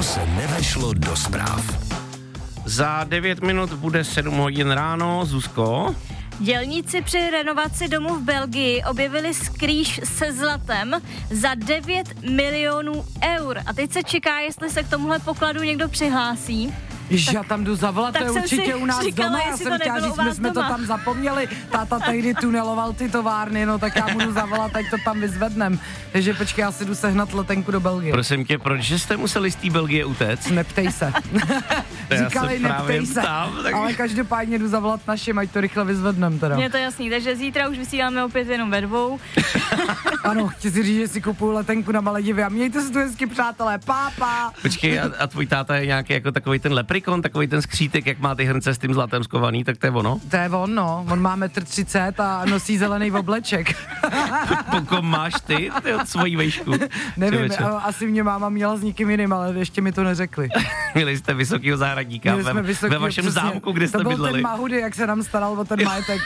se nevešlo do zpráv. Za 9 minut bude 7 hodin ráno, Zuzko. Dělníci při renovaci domu v Belgii objevili skrýž se zlatem za 9 milionů eur. A teď se čeká, jestli se k tomuhle pokladu někdo přihlásí. Já tam jdu zavolat, to je určitě u nás říkala, doma, já jsem chtěla říct, my jsme to tam zapomněli, táta tehdy tuneloval ty továrny, no tak já můžu zavolat, ať to tam vyzvednem. Takže počkej, já si jdu sehnat letenku do Belgie. Prosím tě, proč jste museli z té Belgie utéct? Neptej se. Říkali, neptej se, tak... ale každopádně jdu zavolat našim, ať to rychle vyzvednem teda. Je to jasný, takže zítra už vysíláme opět jenom ve dvou. Ano, chci si říct, že si kupuju letenku na Maledivy a mějte se tu hezky, přátelé, pápa. Počkej, a tvůj táta je nějaký jako takový ten leprikon, takový ten skřítek, jak má ty hrnce s tím zlatem skovaný, tak to je ono? To je on, no, on má 1,30 m a nosí zelený obleček. Pokom máš ty svoji vejšku? Nevím, asi mě máma měla s někým jiným, ale ještě mi to neřekli. Měli jste vysokýho zahradníka ve vašem přesně, zámku, kde jste bydleli. To byl ten Mahudy, jak se nám staral o ten majetek.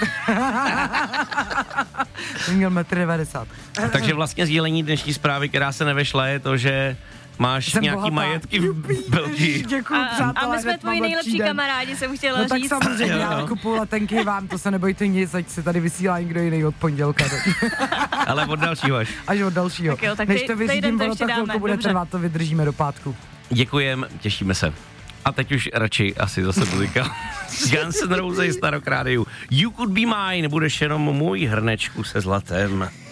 Měl 1,90 m. Takže vlastně sdělení dnešní zprávy, která se nevešla, je to, že máš jsem nějaký bohatá. Majetky v Belgii. Děkuju, přátelé. A my jsme tvoji nejlepší kamarádi, jsem chtěla říct. No tak samozřejmě, já kupuju letenky vám, to se nebojte nic, ať se tady vysílá někdo jiný od pondělka. Ale od dalšího až od dalšího. Tak jo, tak než to vyřídím, ono to chvilku bude trvat, to vydržíme do pátku. Děkujem, těšíme se. A teď už radši asi zase muzika. Guns N' Roses na Rock Rádiu. You Could Be Mine, budeš jenom můj hrnečku se zlatem.